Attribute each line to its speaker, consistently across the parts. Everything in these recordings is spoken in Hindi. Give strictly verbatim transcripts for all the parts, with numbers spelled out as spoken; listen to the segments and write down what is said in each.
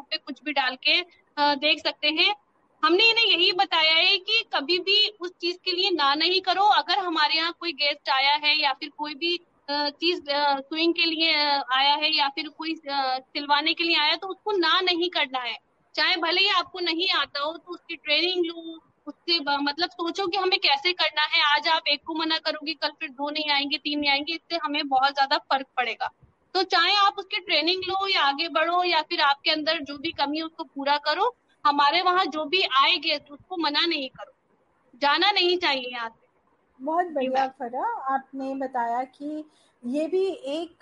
Speaker 1: पे कुछ भी डाल के अ, देख सकते हैं। हमने इन्हें यही बताया है कि कभी भी उस चीज के लिए ना नहीं करो। अगर हमारे यहाँ कोई गेस्ट आया है या फिर कोई भी अ, चीज सुइंग के लिए अ, आया है या फिर कोई अ, सिलवाने के लिए आया है, तो उसको ना नहीं करना है। चाहे भले ही आपको नहीं आता हो तो उसकी ट्रेनिंग लो। उससे ब- मतलब सोचो कि हमें कैसे करना है। आज आप एक को मना करोगे, कल फिर दो नहीं आएंगे, तीन नहीं आएंगे, इससे हमें बहुत ज्यादा फर्क पड़ेगा। तो चाहे आप उसकी ट्रेनिंग लो या आगे बढ़ो या फिर आपके अंदर जो भी कमी है उसको पूरा करो। हमारे वहां जो भी आएंगे तो उसको मना नहीं करो, जाना नहीं चाहिए यहाँ से।
Speaker 2: बहुत
Speaker 1: जी
Speaker 2: बढ़िया
Speaker 1: मैम।
Speaker 2: फरा, आपने बताया कि ये भी एक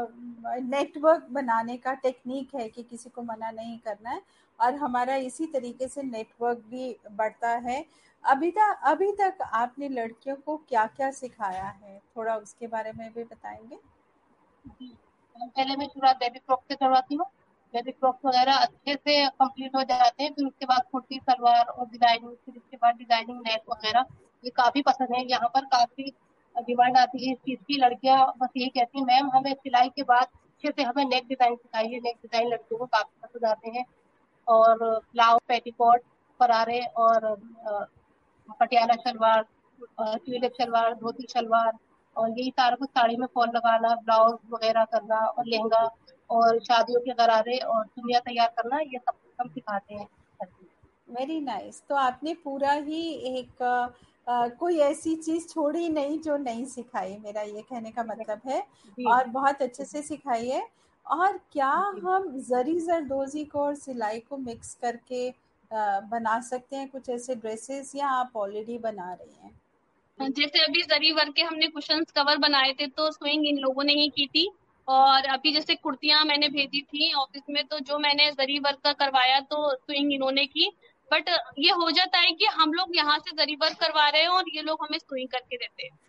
Speaker 2: नेटवर्क बनाने का टेक्निक है कि किसी को मना नहीं करना है, और हमारा इसी तरीके से नेटवर्क भी बढ़ता है। अभी तक अभी तक आपने लड़कियों को क्या क्या सिखाया है, थोड़ा उसके बारे में भी बताएंगे?
Speaker 1: जी मैम, पहले मैं शुरुआत बेबी फ्रॉक से करवाती हूँ। बेबी फ्रॉक्स वगैरह अच्छे से कंप्लीट हो जाते हैं, फिर उसके बाद कुर्ती सलवार और डिजाइनिंग, फिर इसके बाद डिजाइनिंग नेक वगैरह। ये काफी पसंद है, यहाँ पर काफी डिमांड आती है इस चीज की। लड़कियां बस यही कहती हैं, मैम हमें सिलाई के बाद अच्छे से हमें नेक डिजाइन सिखाइए। नेक डिजाइन लड़कियों को काफी पसंद आते हैं। और ब्लाउज, पेटीकोट, फरारे और अ, पटियाला शलवार, ट्यूलिप शलवार, धोती शलवार, और यही सारा कुछ साड़ी में फॉल लगाना, ब्लाउज वगैरह करना और लहंगा और शादियों के गरारे और चुन्नियाँ तैयार करना, ये सब कुछ हम सिखाते हैं।
Speaker 2: Very nice nice. तो आपने पूरा ही एक अ, अ, कोई ऐसी चीज छोड़ी नहीं जो नहीं सिखाई, मेरा ये कहने का मतलब है।
Speaker 1: जी
Speaker 2: और बहुत अच्छे
Speaker 1: जी
Speaker 2: से सिखाई है। और क्या
Speaker 1: जी।
Speaker 2: हम जरी जरदोजी को और सिलाई को मिक्स करके अ, बना सकते हैं कुछ ऐसे ड्रेसेस, या आप ऑलरेडी बना रही हैं?
Speaker 1: जैसे अभी जरी वर्क के हमने कुशंस कवर बनाए थे तो स्विंग इन लोगों ने ही की थी। और अभी जैसे कुर्तियां मैंने भेजी थी ऑफिस में, तो जो मैंने जरी वर्क का करवाया तो स्विंग इन्होंने की। बट ये हो जाता है कि हम लोग यहाँ से जरी वर्क करवा रहे हैं और ये लोग हमें स्विंग करके देते हैं।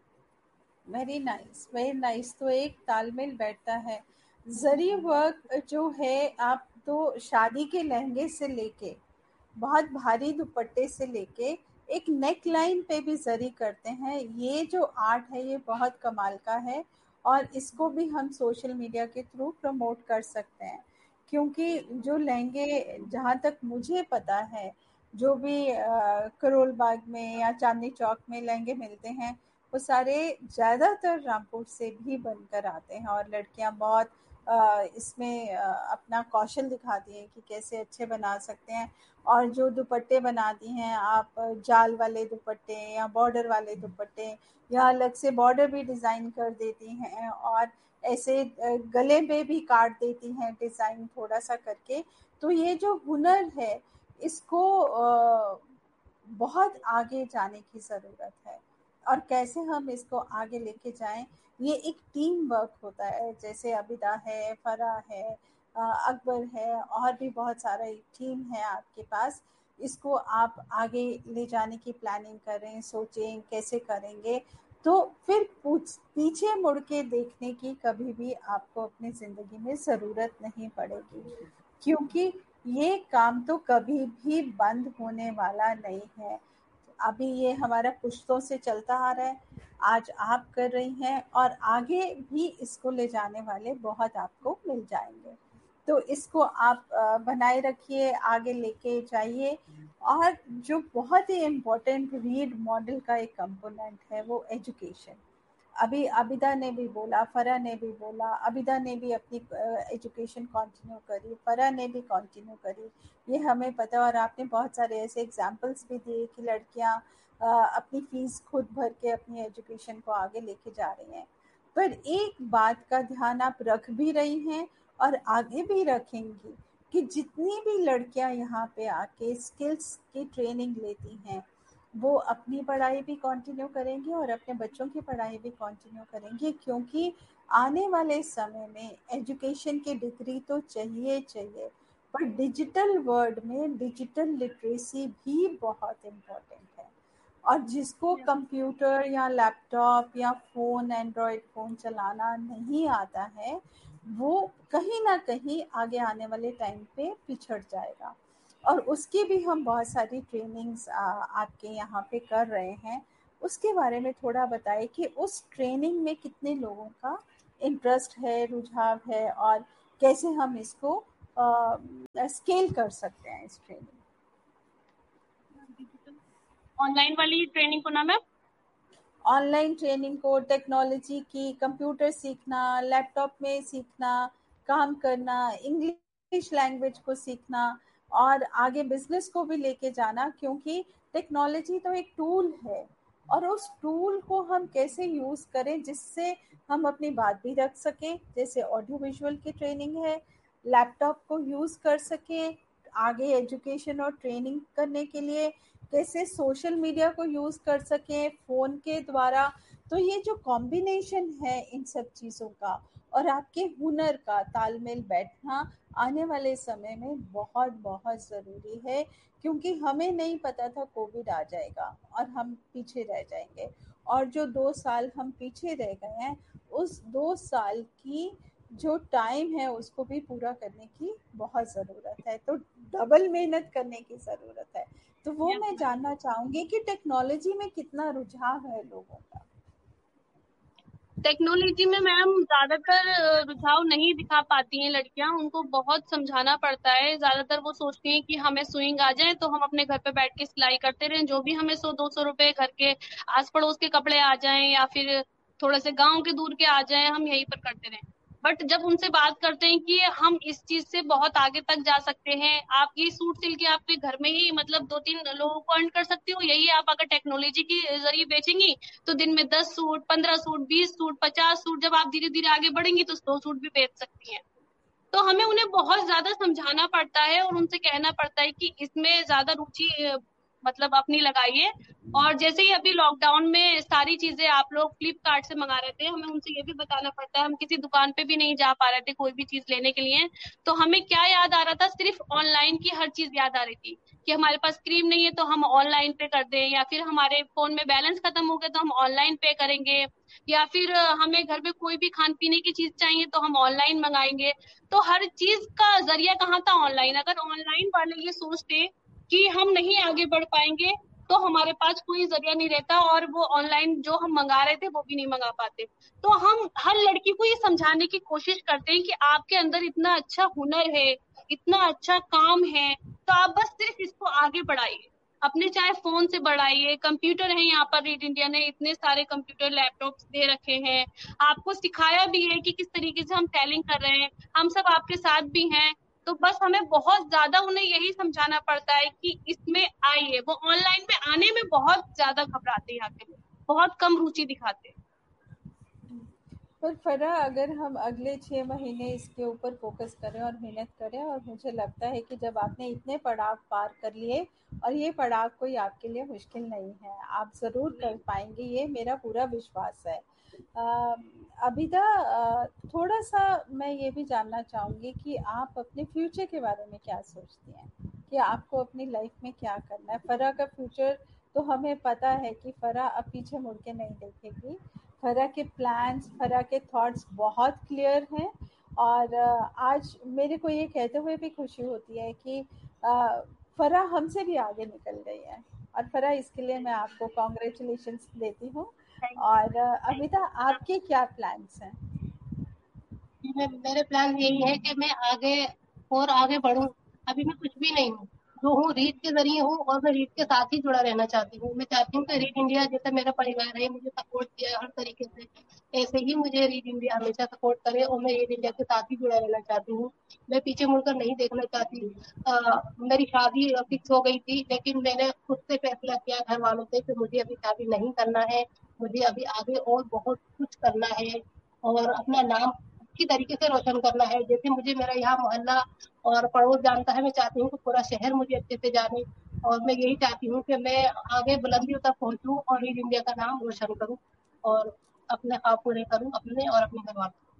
Speaker 2: Very nice, very nice. तो एक तालमेल बैठता है। जरी वर्क जो है, आप तो शादी के लहंगे से लेके बहुत भारी दुपट्टे से लेके एक नेक लाइन पे भी जरी करते हैं। ये जो आर्ट है ये बहुत कमाल का है, और इसको भी हम सोशल मीडिया के थ्रू प्रमोट कर सकते हैं। क्योंकि जो लहंगे, जहाँ तक मुझे पता है, जो भी अ, करोल बाग में या चांदनी चौक में लहंगे मिलते हैं, वो सारे ज़्यादातर रामपुर से भी बनकर आते हैं। और लड़कियां बहुत अ, इसमें अ, अपना कौशल दिखाती हैं कि कैसे अच्छे बना सकते हैं। और जो दुपट्टे बनाती हैं आप, जाल वाले दुपट्टे या बॉर्डर वाले दुपट्टे, या अलग से बॉर्डर भी डिज़ाइन कर देती हैं, और ऐसे अ, गले में भी काट देती हैं डिज़ाइन थोड़ा सा करके। तो ये जो हुनर है, इसको अ, बहुत आगे जाने की ज़रूरत है। और कैसे हम इसको आगे लेके जाएं, ये एक टीम वर्क होता है। जैसे अबिदा है, फरा है, अ, अकबर है, और भी बहुत सारा एक टीम है आपके पास। इसको आप आगे ले जाने की प्लानिंग करें, सोचें कैसे करेंगे। तो फिर पूछ पीछे मुड़ के देखने की कभी भी आपको अपनी ज़िंदगी में ज़रूरत नहीं पड़ेगी, क्योंकि ये काम तो कभी भी बंद होने वाला नहीं है। अभी ये हमारा पुश्तों से चलता आ रहा है, आज आप कर रही हैं, और आगे भी इसको ले जाने वाले बहुत आपको मिल जाएंगे। तो इसको आप अ, बनाए रखिए, आगे लेके जाइए। और जो बहुत ही इम्पोर्टेंट रीड मॉडल का एक कंपोनेंट है वो एजुकेशन। अभी अबिदा ने भी बोला, फरा ने भी बोला, अबिदा ने भी अपनी एजुकेशन कंटिन्यू करी, फरा ने भी कंटिन्यू करी, ये हमें पता है। और आपने बहुत सारे ऐसे एग्जाम्पल्स भी दिए कि लड़कियां अ, अपनी फीस खुद भर के अपनी एजुकेशन को आगे लेके जा रही हैं। पर एक बात का ध्यान आप रख भी रही हैं, और आगे भी रखेंगी, कि जितनी भी लड़कियां यहाँ पे आके स्किल्स की ट्रेनिंग लेती हैं, वो अपनी पढ़ाई भी कंटिन्यू करेंगी और अपने बच्चों की पढ़ाई भी कंटिन्यू करेंगी। क्योंकि आने वाले समय में एजुकेशन की डिग्री तो चाहिए चाहिए, पर डिजिटल वर्ल्ड में डिजिटल लिटरेसी भी बहुत इम्पोर्टेंट है। और जिसको कंप्यूटर या लैपटॉप या फ़ोन, एंड्रॉयड फ़ोन चलाना नहीं आता है, वो कहीं ना कहीं आगे आने वाले टाइम पे पिछड़ जाएगा। और उसकी भी हम बहुत सारी ट्रेनिंग्स आपके यहाँ पे कर रहे हैं। उसके बारे में थोड़ा बताइए कि उस ट्रेनिंग में कितने लोगों का इंटरेस्ट है, रुझाव है, और कैसे हम इसको स्केल कर सकते हैं इस ट्रेनिंग।
Speaker 1: ऑनलाइन वाली ट्रेनिंग को ना मैम,
Speaker 2: ऑनलाइन ट्रेनिंग को, टेक्नोलॉजी की, कंप्यूटर सीखना, लैपटॉप में सीखना, काम करना, इंग्लिश लैंग्वेज को सीखना और आगे बिजनेस को भी लेके जाना, क्योंकि टेक्नोलॉजी तो एक टूल है और उस टूल को हम कैसे यूज करें जिससे हम अपनी बात भी रख सकें, जैसे ऑडियो विजुअल की ट्रेनिंग है, लैपटॉप को यूज कर सकें आगे एजुकेशन और ट्रेनिंग करने के लिए, कैसे सोशल मीडिया को यूज कर सकें फोन के द्वारा। तो ये जो कॉम्बिनेशन है इन सब चीजों का और आपके हुनर का तालमेल बैठना आने वाले समय में बहुत बहुत जरूरी है, क्योंकि हमें नहीं पता था कोविड आ जाएगा और हम पीछे रह जाएंगे। और जो दो साल हम पीछे रह गए हैं, उस दो साल की जो टाइम है उसको भी पूरा करने की बहुत ज़रूरत है, तो डबल मेहनत करने की ज़रूरत है। तो वो
Speaker 1: यस
Speaker 2: मैं
Speaker 1: मैम।
Speaker 2: जानना चाहूंगी कि टेक्नोलॉजी में कितना रुझाव है लोगों का।
Speaker 1: टेक्नोलॉजी में मैम ज्यादातर अ, रुझाव नहीं दिखा पाती हैं लड़कियां, उनको बहुत समझाना पड़ता है। ज्यादातर वो सोचती हैं कि हमें सुइंग आ जाए तो हम अपने घर पे बैठ के सिलाई करते रहें, जो भी हमें सौ दो सौ रुपए घर के आस पड़ोस के कपड़े आ जाएं या फिर थोड़े से गांव के दूर के आ जाएं, हम यहीं पर करते रहें। बट जब उनसे बात करते हैं कि हम इस चीज से बहुत आगे तक जा सकते हैं, आप ये सूट सिल के आपके घर में ही मतलब दो तीन लोगों को अर्न कर सकती हो, यही आप अगर टेक्नोलॉजी के जरिए बेचेंगी तो दिन में दस सूट, पंद्रह सूट, बीस सूट, पचास सूट, जब आप धीरे धीरे आगे बढ़ेंगी तो सौ सूट भी बेच सकती हैं। तो हमें उन्हें बहुत ज्यादा समझाना पड़ता है और उनसे कहना पड़ता है कि इसमें ज्यादा रुचि अ, मतलब अपनी लगाइए। और जैसे ही अभी लॉकडाउन में सारी चीजें आप लोग फ्लिपकार्ट से मंगा रहे थे, हमें उनसे ये भी बताना पड़ता है, हम किसी दुकान पे भी नहीं जा पा रहे थे कोई भी चीज लेने के लिए, तो हमें क्या याद आ रहा था, सिर्फ ऑनलाइन की हर चीज याद आ रही थी कि हमारे पास क्रीम नहीं है तो हम ऑनलाइन पे कर दें, या फिर हमारे फोन में बैलेंस खत्म हो गया तो हम ऑनलाइन पे करेंगे, या फिर अ, हमें घर में कोई भी खान पीने की चीज चाहिए तो हम ऑनलाइन मंगाएंगे। तो हर चीज का जरिया कहाँ था, ऑनलाइन। अगर ऑनलाइन वाले ये सोचते कि हम नहीं आगे बढ़ पाएंगे तो हमारे पास कोई जरिया नहीं रहता और वो ऑनलाइन जो हम मंगा रहे थे वो भी नहीं मंगा पाते। तो हम हर लड़की को ये समझाने की कोशिश करते हैं कि आपके अंदर इतना अच्छा हुनर है, इतना अच्छा काम है, तो आप बस सिर्फ इसको आगे बढ़ाइए, अपने चाहे फोन से बढ़ाइए। कंप्यूटर है यहाँ पर, रीड इंडिया ने इतने सारे कंप्यूटर लैपटॉप्स दे रखे हैं, आपको सिखाया भी है कि किस तरीके से हम टेलिंग कर रहे हैं, हम सब आपके साथ भी हैं। तो बस हमें बहुत ज्यादा उन्हें यही समझाना पड़ता है कि इसमें आइए। वो ऑनलाइन में आने में बहुत ज्यादा घबराते हैं यहाँ के लोग, बहुत कम रुचि दिखाते हैं।
Speaker 2: पर फरा, अगर हम अगले छः महीने इसके ऊपर फोकस करें और मेहनत करें, और मुझे लगता है कि जब आपने इतने पड़ाव पार कर लिए, और ये पड़ाव कोई आपके लिए मुश्किल नहीं है, आप ज़रूर कर पाएंगे, ये मेरा पूरा विश्वास है। अ, अभिदा, अ, थोड़ा सा मैं ये भी जानना चाहूँगी कि आप अपने फ्यूचर के बारे में क्या सोचती हैं, कि आपको अपनी लाइफ में क्या करना है। फरा का फ्यूचर तो हमें पता है कि फरा अब पीछे मुड़ के नहीं देखेगी। फरा के प्लान्स, फरा के थॉट्स बहुत क्लियर हैं। और अ, आज मेरे को ये कहते हुए भी खुशी होती है कि अ, फरा हमसे भी आगे निकल गई है, और फरा, इसके लिए मैं आपको कॉन्ग्रेचुलेशंस देती हूँ।
Speaker 1: थैंक
Speaker 2: और अ, अमिता, आपके क्या प्लान्स हैं?
Speaker 1: यू। मैं मेरे प्लान यही है कि मैं आगे और आगे बढ़ूं। अभी मैं कुछ भी नहीं हूँ, जो हूँ रीत के जरिए हूँ और मैं रीत के साथ ही जुड़ा रहना चाहती हूँ। मैं चाहती हूँ कि रीत इंडिया जैसे मेरा परिवार है, मुझे सपोर्ट किया है हर तरीके से, ऐसे ही मुझे रीत इंडिया हमेशा सपोर्ट करे और मैं रीत इंडिया के साथ ही जुड़ा रहना चाहती हूँ। मैं पीछे मुड़कर नहीं देखना चाहती। आ, मेरी शादी फिक्स हो गई थी, लेकिन मैंने खुद से फैसला किया घर वालों से कि मुझे अभी शादी नहीं करना है, मुझे अभी आगे और बहुत कुछ करना है और अपना नाम अच्छी तरीके से रोशन करना है। जैसे मुझे मेरा यहाँ मोहल्ला और पड़ोस जानता है, मैं चाहती हूँ कि पूरा शहर मुझे अच्छे से जाने, और मैं यही चाहती हूँ कि मैं आगे बुलंदियों तक पहुंचूं और रीड इंडिया का नाम रोशन करूं और अपने ख्वाब पूरे करूं, अपने और अपने घर वालों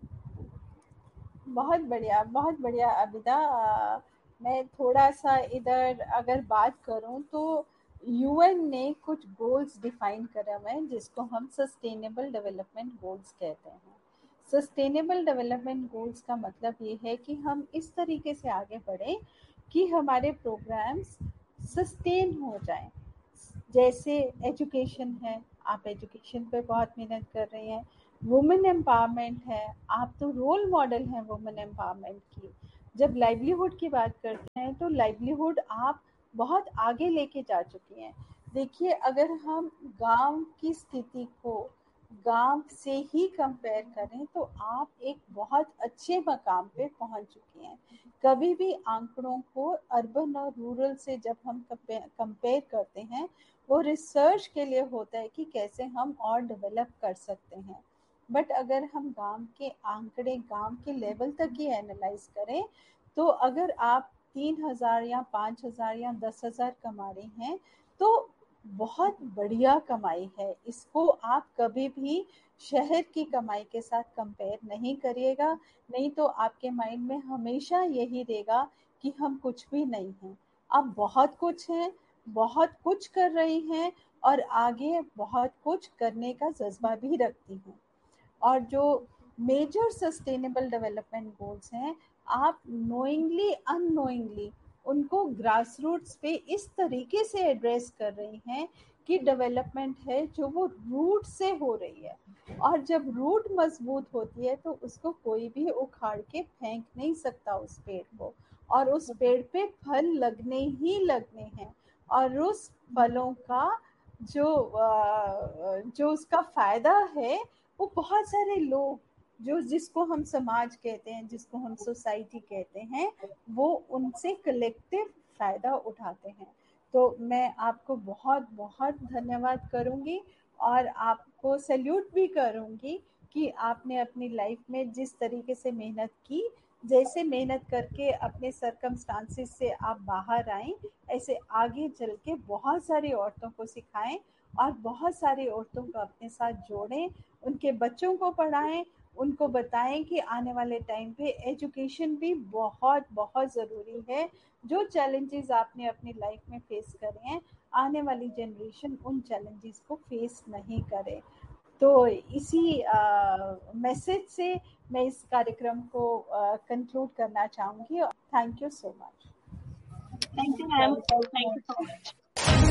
Speaker 2: बहुत बढ़िया, बहुत बढ़िया अबिदा। अ, मैं थोड़ा सा इधर अगर बात करूं तो यूएन ने कुछ गोल्स डिफाइन करा हुआ है जिसको हम सस्टेनेबल डेवलपमेंट गोल्स कहते हैं। सस्टेनेबल डेवलपमेंट गोल्स का मतलब ये है कि हम इस तरीके से आगे बढ़ें कि हमारे प्रोग्राम्स सस्टेन हो जाएं। जैसे एजुकेशन है, आप एजुकेशन पे बहुत मेहनत कर रही हैं। वुमेन एम्पावरमेंट है, आप तो रोल मॉडल हैं वुमेन एम्पावरमेंट की। जब लाइवलीहुड की बात करते हैं तो लाइवलीहुड आप बहुत आगे लेके जा चुकी हैं। देखिए, अगर हम गांव की स्थिति को गांव से ही कंपेयर करें तो आप एक बहुत अच्छे मकाम पे पहुंच चुकी हैं। कभी भी आंकड़ों को अर्बन और रूरल से जब हम कंपेयर करते हैं, वो रिसर्च के लिए होता है कि कैसे हम और डेवलप कर सकते हैं। बट अगर हम गांव के आंकड़े गांव के लेवल तक ही एनालाइज करें, तो अगर आप तीन हजार या पाँच हजार या दस हजार कमा रही हैं तो बहुत बढ़िया कमाई है। इसको आप कभी भी शहर की कमाई के साथ कंपेयर नहीं करिएगा, नहीं तो आपके माइंड में हमेशा यही रहेगा कि हम कुछ भी नहीं हैं। आप बहुत कुछ हैं, बहुत कुछ कर रही हैं और आगे बहुत कुछ करने का जज्बा भी रखती हैं। और जो मेजर सस्टेनेबल डेवलपमेंट गोल्स हैं, आप नोइंगली अननोइंगली उनको ग्रास रूट्स पे इस तरीके से एड्रेस कर रही हैं कि डेवलपमेंट है जो वो रूट से हो रही है। और जब रूट मजबूत होती है तो उसको कोई भी उखाड़ के फेंक नहीं सकता उस पेड़ को, और उस पेड़ पे फल लगने ही लगने हैं। और उस फलों का जो अ, जो उसका फायदा है वो बहुत सारे लोग, जो जिसको हम समाज कहते हैं, जिसको हम सोसाइटी कहते हैं, वो उनसे कलेक्टिव फायदा उठाते हैं। तो मैं आपको बहुत बहुत धन्यवाद करूंगी और आपको सैल्यूट भी करूंगी कि आपने अपनी लाइफ में जिस तरीके से मेहनत की, जैसे मेहनत करके अपने सरकमस्टांसिस से आप बाहर आए, ऐसे आगे चल के बहुत सारी औरतों को सिखाएं और बहुत सारी औरतों को अपने साथ जोड़ें, उनके बच्चों को पढ़ाएं, उनको बताएं कि आने वाले टाइम पे एजुकेशन भी बहुत बहुत ज़रूरी है। जो चैलेंजेस आपने अपनी लाइफ में फेस करे हैं, आने वाली जनरेशन उन चैलेंजेस को फेस नहीं करे। तो इसी मैसेज से मैं इस कार्यक्रम को कंक्लूड करना चाहूँगी। Thank you so much.
Speaker 1: Thank you ma'am, thank you so much.